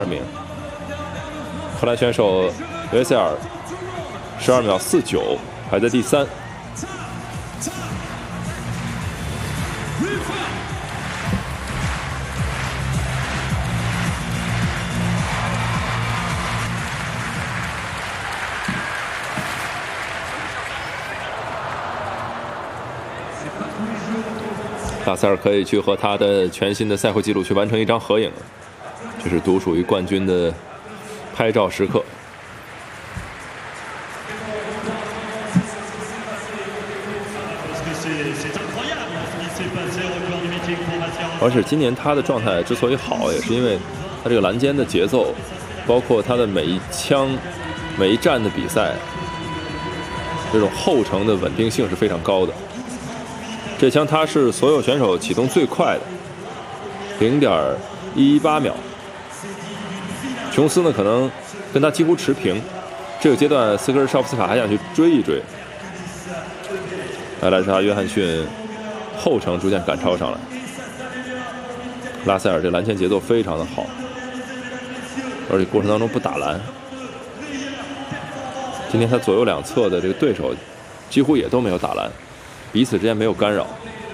名。荷兰选手维塞尔12秒49，排在第3。拉塞尔可以去和他的全新的赛会纪录去完成一张合影，这是独属于冠军的拍照时刻。而且今年他的状态之所以好，也是因为他这个栏间的节奏，包括他的每一枪、每一站的比赛，这种后程的稳定性是非常高的。这枪他是所有选手启动最快的，0.118秒。琼斯呢可能跟他几乎持平，这个阶段斯科尔绍夫斯卡还想去追一追，莱莎约翰逊后程逐渐赶超上来。拉塞尔这栏前节奏非常的好，而且过程当中不打栏。今天他左右两侧的这个对手几乎也都没有打栏，彼此之间没有干扰。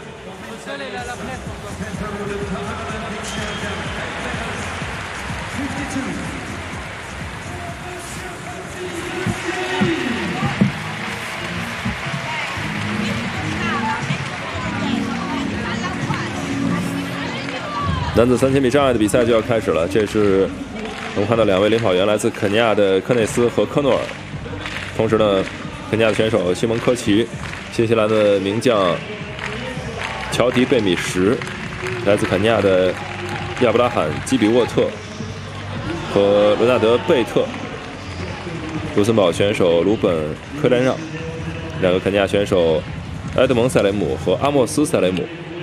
男子3000米障碍的比赛就要开始了，这是我们看到2位领跑员来自肯尼亚的科内斯和科诺尔，同时呢，肯尼亚的选手西蒙科奇，新西兰的名将乔迪贝米什，来自肯尼亚的亚布拉罕基比沃特和罗纳德贝特，卢森堡选手鲁本科连让，2个肯尼亚选手埃德蒙塞雷姆和阿莫斯塞雷姆。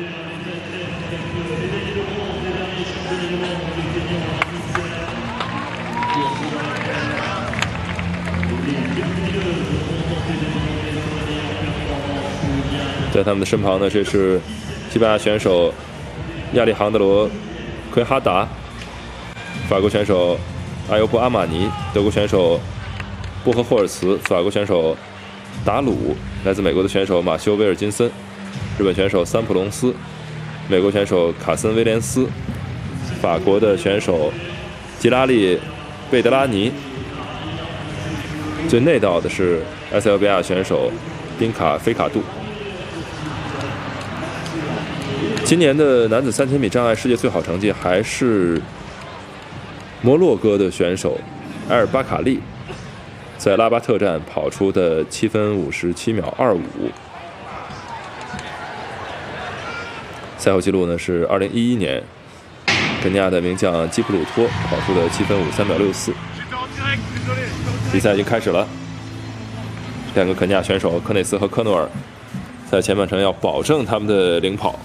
在他们的身旁呢，这是西班牙选手亚历杭德罗·奎哈达，法国选手阿尤布·阿马尼，德国选手波赫霍尔茨，法国选手达鲁，来自美国的选手马修·威尔金森，日本选手三浦隆斯，美国选手卡森·威廉斯，法国的选手吉拉利·贝德拉尼，最内道的是埃塞俄比亚选手宾卡·菲卡杜。今年的男子3000米障碍世界最好成绩还是摩洛哥的选手埃尔巴卡利在拉巴特站跑出的7分57秒25，赛后纪录呢是2011年肯尼亚的名将基普鲁托跑出的7分53秒64。比赛已经开始了，2个肯尼亚选手科内斯和科诺尔在前半程要保证他们的领跑，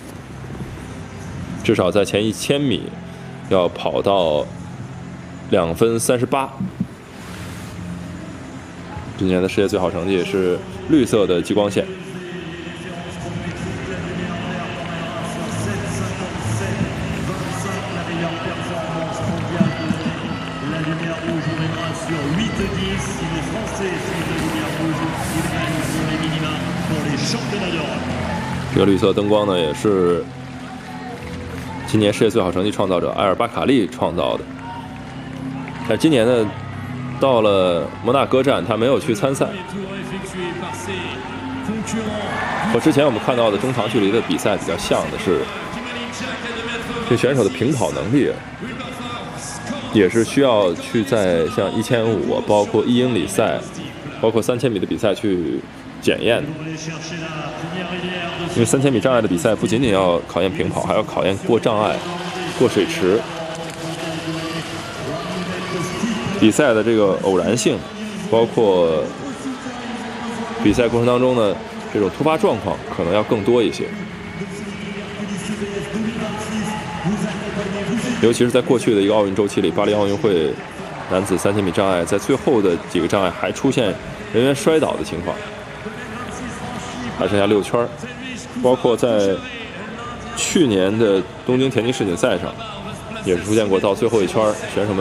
至少在前1000米要跑到2分38。今年的世界最好成绩是绿色的激光线。这个绿色灯光呢，也是今年世界最好成绩创造者埃尔巴卡利创造的。但今年呢，到了摩纳哥站，他没有去参赛。和之前我们看到的中长距离的比赛比较像的是，这选手的平跑能力也是需要去在像1500，包括1英里赛，包括3000米的比赛去检验的。因为3000米障碍的比赛不仅仅要考验平跑，还要考验过障碍、过水池。比赛的这个偶然性，包括比赛过程当中呢，这种突发状况可能要更多一些。尤其是在过去的一个奥运周期里，巴黎奥运会男子3000米障碍在最后的几个障碍还出现人员摔倒的情况，还剩下6圈，包括在去年的东京田径世锦赛上，也是出现过到最后一圈选手们